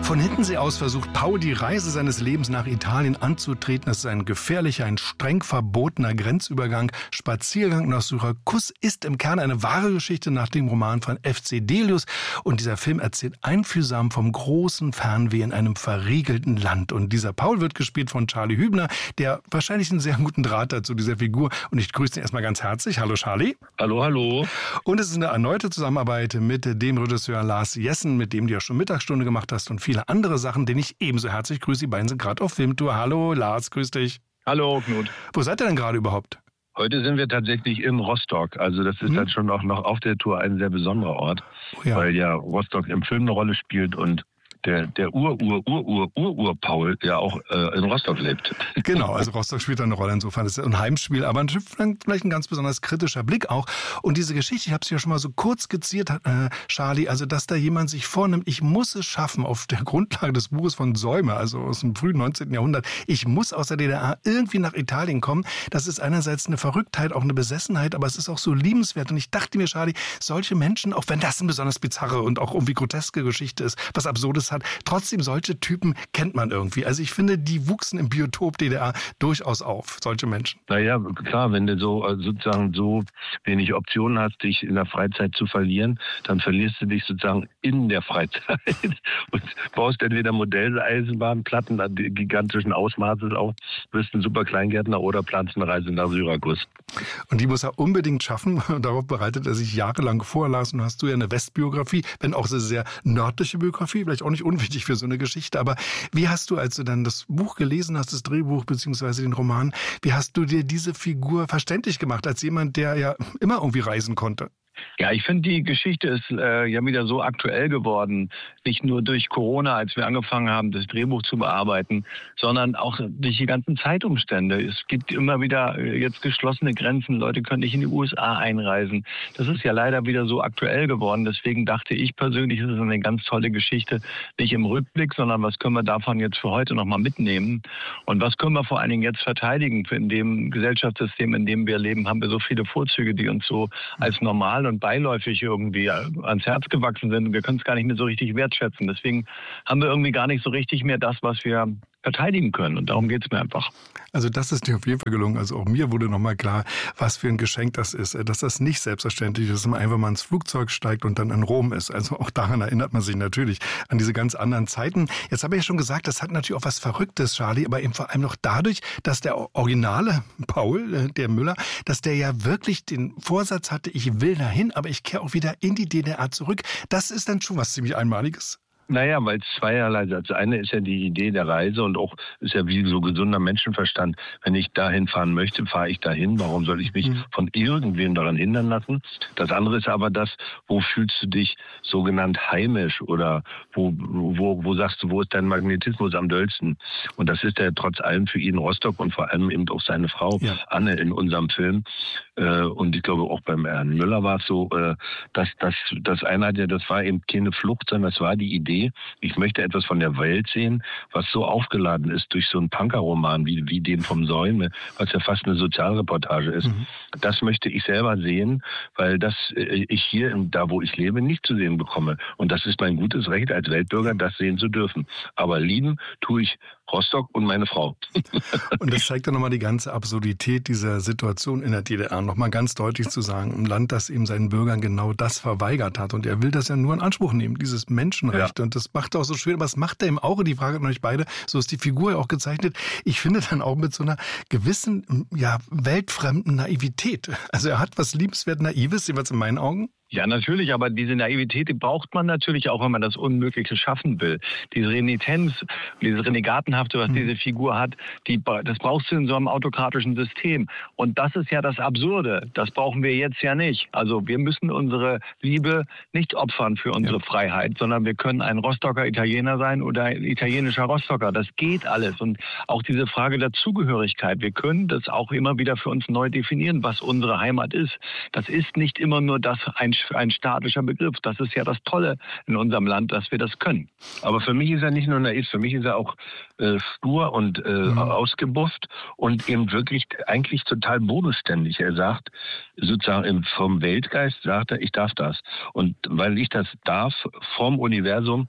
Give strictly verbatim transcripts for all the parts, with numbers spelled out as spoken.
Von Hiddensee aus versucht Paul, die Reise seines Lebens nach Italien anzutreten. Es ist ein gefährlicher, ein streng verbotener Grenzübergang. Spaziergang nach Syrakus ist im Kern eine wahre Geschichte nach dem Roman von F C Delius. Und dieser Film erzählt einfühlsam vom großen Fernweh in einem verriegelten Land. Und dieser Paul wird gespielt von Charlie Hübner, der wahrscheinlich einen sehr guten Draht hat zu dieser Figur. Und ich grüße ihn erstmal ganz herzlich. Hallo Charlie. Hallo, hallo. Und es ist eine erneute Zusammenarbeit mit dem Regisseur Lars Jessen, mit dem du ja schon Mittagsstunde gemacht hast und viele andere Sachen, den ich ebenso herzlich grüße. Die beiden sind gerade auf Filmtour. Hallo Lars, grüß dich. Hallo Knut. Wo seid ihr denn gerade überhaupt? Heute sind wir tatsächlich in Rostock. Also das ist hm. dann schon auch noch auf der Tour ein sehr besonderer Ort, oh ja. weil ja Rostock im Film eine Rolle spielt und der, der Ur-Ur-Ur-Ur-Ur-Ur-Paul ja auch äh, in Rostock lebt. Genau, also Rostock spielt da eine Rolle. Insofern ist es ein Heimspiel, aber vielleicht ein ganz besonders kritischer Blick auch. Und diese Geschichte, ich habe es ja schon mal so kurz skizziert, äh, Charlie, also dass da jemand sich vornimmt, ich muss es schaffen, auf der Grundlage des Buches von Säume, also aus dem frühen neunzehnten Jahrhundert, ich muss aus der D D R irgendwie nach Italien kommen. Das ist einerseits eine Verrücktheit, auch eine Besessenheit, aber es ist auch so liebenswert. Und ich dachte mir, Charlie, solche Menschen, auch wenn das eine besonders bizarre und auch irgendwie groteske Geschichte ist, was Absurdes hat, trotzdem solche Typen kennt man irgendwie. Also ich finde, die wuchsen im Biotop D D R durchaus auf, solche Menschen. Naja, klar, wenn du so sozusagen so wenig Optionen hast, dich in der Freizeit zu verlieren, dann verlierst du dich sozusagen in der Freizeit und baust entweder Modelleisenbahnplatten an gigantischen Ausmaßes auf, bist ein super Kleingärtner oder planst eine Reise nach Syrakus. Und die muss er unbedingt schaffen. Darauf bereitet er sich jahrelang vor, Lars. Und hast du ja eine Westbiografie, wenn auch eine sehr nördliche Biografie, vielleicht auch nicht unwichtig für so eine Geschichte. Aber wie hast du, als du dann das Buch gelesen hast, das Drehbuch beziehungsweise den Roman, wie hast du dir diese Figur verständlich gemacht, als jemand, der ja immer irgendwie reisen konnte? Ja, ich finde, die Geschichte ist äh, ja wieder so aktuell geworden. Nicht nur durch Corona, als wir angefangen haben, das Drehbuch zu bearbeiten, sondern auch durch die ganzen Zeitumstände. Es gibt immer wieder äh, jetzt geschlossene Grenzen. Leute können nicht in die U S A einreisen. Das ist ja leider wieder so aktuell geworden. Deswegen dachte ich persönlich, es ist eine ganz tolle Geschichte. Nicht im Rückblick, sondern was können wir davon jetzt für heute nochmal mitnehmen? Und was können wir vor allen Dingen jetzt verteidigen? In dem Gesellschaftssystem, in dem wir leben, haben wir so viele Vorzüge, die uns so als normal und beiläufig irgendwie ans Herz gewachsen sind. Wir können es gar nicht mehr so richtig wertschätzen. Deswegen haben wir irgendwie gar nicht so richtig mehr das, was wir verteidigen können. Und darum geht es mir einfach. Also das ist dir auf jeden Fall gelungen. Also auch mir wurde nochmal klar, was für ein Geschenk das ist. Dass das nicht selbstverständlich ist, dass man einfach mal ins Flugzeug steigt und dann in Rom ist. Also auch daran erinnert man sich natürlich an diese ganz anderen Zeiten. Jetzt habe ich ja schon gesagt, das hat natürlich auch was Verrücktes, Charlie, aber eben vor allem noch dadurch, dass der originale Paul, der Müller, dass der ja wirklich den Vorsatz hatte, ich will dahin, aber ich kehre auch wieder in die D D R zurück. Das ist dann schon was ziemlich Einmaliges. Naja, weil es zweierlei. Das eine ist ja die Idee der Reise und auch ist ja wie so gesunder Menschenverstand. Wenn ich dahin fahren möchte, fahre ich dahin. Warum soll ich mich mhm. von irgendwem daran hindern lassen? Das andere ist aber das, wo fühlst du dich sogenannt heimisch oder wo, wo, wo sagst du, wo ist dein Magnetismus am dollsten? Und das ist ja trotz allem für ihn Rostock und vor allem eben auch seine Frau ja. Anne in unserem Film. Und ich glaube auch beim Herrn Müller war es so, dass das, das eine hat ja, das war eben keine Flucht, sondern das war die Idee, ich möchte etwas von der Welt sehen, was so aufgeladen ist durch so einen Punker-Roman wie, wie den vom Säume, was ja fast eine Sozialreportage ist. Mhm. Das möchte ich selber sehen, weil das ich hier, da wo ich lebe, nicht zu sehen bekomme. Und das ist mein gutes Recht als Weltbürger, das sehen zu dürfen. Aber lieben tue ich Rostock und meine Frau. Und das zeigt dann nochmal die ganze Absurdität dieser Situation in der D D R. Nochmal ganz deutlich zu sagen, ein Land, das eben seinen Bürgern genau das verweigert hat. Und er will das ja nur in Anspruch nehmen, dieses Menschenrecht. Ja. Und das macht er auch so schwer. Aber es macht er im Auge, die Frage an euch beide, so ist die Figur ja auch gezeichnet. Ich finde dann auch mit so einer gewissen, ja, weltfremden Naivität. Also er hat was liebenswert Naives, jeweils in meinen Augen. Ja, natürlich, aber diese Naivität, die braucht man natürlich auch, wenn man das Unmögliche schaffen will. Diese Renitenz, dieses Renegatenhafte, was mhm. diese Figur hat, die, das brauchst du in so einem autokratischen System. Und das ist ja das Absurde. Das brauchen wir jetzt ja nicht. Also wir müssen unsere Liebe nicht opfern für unsere ja. Freiheit, sondern wir können ein Rostocker Italiener sein oder ein italienischer Rostocker. Das geht alles. Und auch diese Frage der Zugehörigkeit. Wir können das auch immer wieder für uns neu definieren, was unsere Heimat ist. Das ist nicht immer nur das ein ein staatlicher Begriff. Das ist ja das Tolle in unserem Land, dass wir das können. Aber für mich ist er nicht nur naiv, für mich ist er auch äh, stur und äh, mhm. ausgebufft und eben wirklich eigentlich total bodenständig. Er sagt, sozusagen vom Weltgeist sagt er, ich darf das. Und weil ich das darf vom Universum,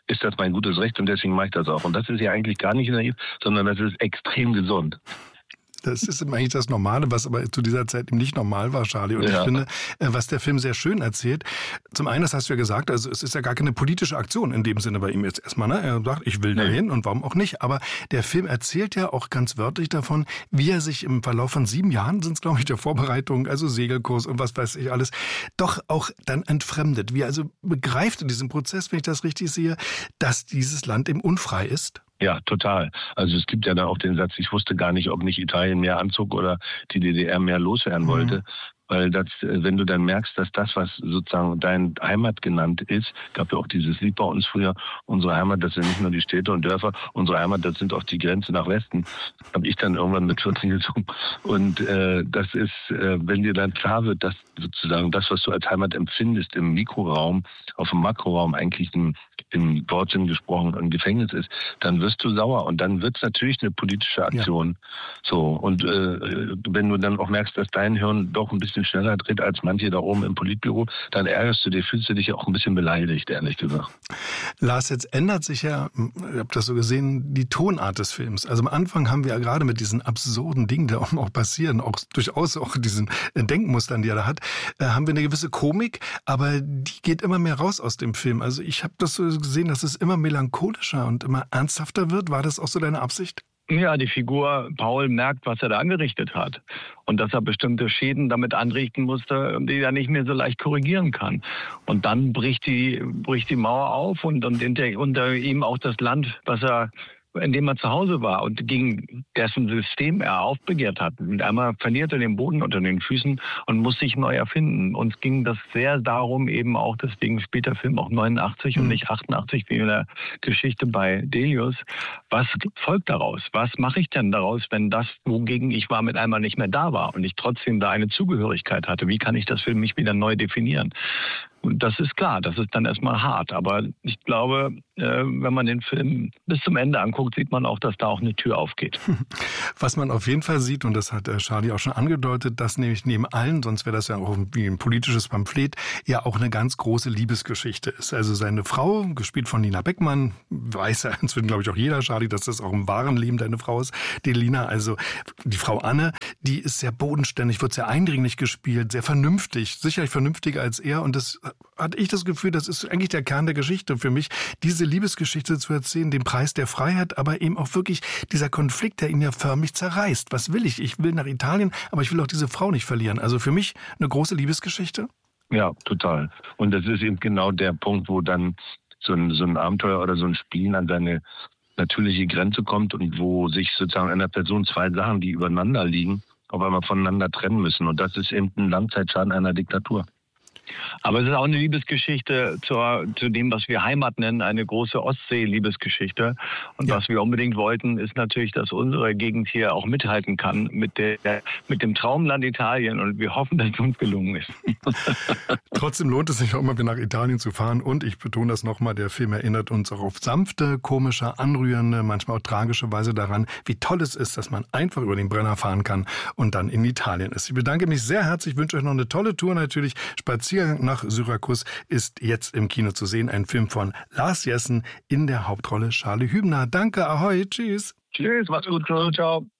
ist das mein gutes Recht und deswegen mache ich das auch. Und das ist ja eigentlich gar nicht naiv, sondern das ist extrem gesund. Das ist eigentlich das Normale, was aber zu dieser Zeit eben nicht normal war, Charlie. Und ja. ich finde, was der Film sehr schön erzählt, zum einen, das hast du ja gesagt, also es ist ja gar keine politische Aktion in dem Sinne bei ihm jetzt erstmal. Ne? Er sagt, ich will dahin nee. und warum auch nicht. Aber der Film erzählt ja auch ganz wörtlich davon, wie er sich im Verlauf von sieben Jahren, sind es glaube ich, der Vorbereitung, also Segelkurs und was weiß ich alles, doch auch dann entfremdet. Wie er also begreift in diesem Prozess, wenn ich das richtig sehe, dass dieses Land eben unfrei ist. Ja, total. Also es gibt ja dann auch den Satz, ich wusste gar nicht, ob nicht Italien mehr anzog oder die D D R mehr loswerden mhm. wollte. Weil das, wenn du dann merkst, dass das, was sozusagen dein Heimat genannt ist, gab ja auch dieses Lied bei uns früher, unsere Heimat, das sind nicht nur die Städte und Dörfer, unsere Heimat, das sind auch die Grenzen nach Westen, habe ich dann irgendwann mit vierzehn gesungen. Und äh, das ist, äh, wenn dir dann klar wird, dass sozusagen das, was du als Heimat empfindest, im Mikroraum, auf dem Makroraum eigentlich ein, im Wortsinn gesprochen ein Gefängnis ist, dann wirst du sauer und dann wird es natürlich eine politische Aktion. Ja. So, und äh, wenn du dann auch merkst, dass dein Hirn doch ein bisschen schneller dreht als manche da oben im Politbüro, dann ärgerst du dich, fühlst du dich ja auch ein bisschen beleidigt, ehrlich gesagt. Lars, jetzt ändert sich ja, ich habe das so gesehen, die Tonart des Films. Also am Anfang haben wir ja gerade mit diesen absurden Dingen, die auch passieren, auch durchaus auch diesen Denkmustern, die er da hat, äh, haben wir eine gewisse Komik, aber die geht immer mehr raus aus dem Film. Also ich habe das so gesehen, dass es immer melancholischer und immer ernsthafter wird. War das auch so deine Absicht? Ja, die Figur Paul merkt, was er da angerichtet hat. Und dass er bestimmte Schäden damit anrichten musste, die er nicht mehr so leicht korrigieren kann. Und dann bricht die, bricht die Mauer auf und, und hinter, unter ihm auch das Land, was er, in dem er zu Hause war und gegen dessen System er aufbegehrt hat. Und einmal verliert er den Boden unter den Füßen und muss sich neu erfinden. Uns ging das sehr darum, eben auch, deswegen spielt der Film auch neunundachtzig mhm. und nicht achtundachtzig wie in der Geschichte bei Delius. Was folgt daraus? Was mache ich denn daraus, wenn das, wogegen ich war, mit einmal nicht mehr da war und ich trotzdem da eine Zugehörigkeit hatte? Wie kann ich das für mich wieder neu definieren? Und das ist klar, das ist dann erstmal hart. Aber ich glaube, wenn man den Film bis zum Ende anguckt, sieht man auch, dass da auch eine Tür aufgeht. Was man auf jeden Fall sieht, und das hat Charlie auch schon angedeutet, dass nämlich neben allen, sonst wäre das ja auch wie ein politisches Pamphlet, ja auch eine ganz große Liebesgeschichte ist. Also seine Frau, gespielt von Lina Beckmann, weiß ja inzwischen, glaube ich, auch jeder, Charlie, dass das auch im wahren Leben deine Frau ist, die Lina, also die Frau Anne, die ist sehr bodenständig, wird sehr eindringlich gespielt, sehr vernünftig, sicherlich vernünftiger als er, und das hatte ich das Gefühl, das ist eigentlich der Kern der Geschichte für mich, diese Liebesgeschichte zu erzählen, den Preis der Freiheit, aber eben auch wirklich dieser Konflikt, der ihn ja förmlich zerreißt. Was will ich? Ich will nach Italien, aber ich will auch diese Frau nicht verlieren. Also für mich eine große Liebesgeschichte. Ja, total. Und das ist eben genau der Punkt, wo dann so ein, so ein Abenteuer oder so ein Spiel an seine natürliche Grenze kommt und wo sich sozusagen einer Person zwei Sachen, die übereinander liegen, auf einmal voneinander trennen müssen. Und das ist eben ein Langzeitschaden einer Diktatur. Aber es ist auch eine Liebesgeschichte zur, zu dem, was wir Heimat nennen, eine große Ostsee-Liebesgeschichte. Und ja. was wir unbedingt wollten, ist natürlich, dass unsere Gegend hier auch mithalten kann mit, der, mit dem Traumland Italien. Und wir hoffen, dass es uns gelungen ist. Trotzdem lohnt es sich auch immer wieder nach Italien zu fahren. Und ich betone das nochmal, der Film erinnert uns auch auf sanfte, komische, anrührende, manchmal auch tragische Weise daran, wie toll es ist, dass man einfach über den Brenner fahren kann und dann in Italien ist. Ich bedanke mich sehr herzlich, wünsche euch noch eine tolle Tour natürlich. Spaziergang nach Syrakus ist jetzt im Kino zu sehen. Ein Film von Lars Jessen, in der Hauptrolle Charlie Hübner. Danke, ahoi, tschüss. Tschüss, mach's gut, ciao.